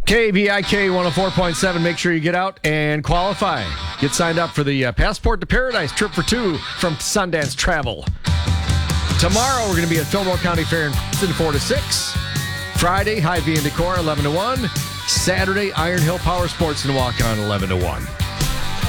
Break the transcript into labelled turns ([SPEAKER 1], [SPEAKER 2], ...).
[SPEAKER 1] KVIK 104.7. Make sure you get out and qualify. Get signed up for the Passport to Paradise trip for two from Sundance Travel. Tomorrow, we're going to be at Fillmore County Fair in Princeton, 4 to 6. Friday, Hy-Vee and Decor, 11 to 1. Saturday, Iron Hill Power Sports and Walk On, 11 to 1.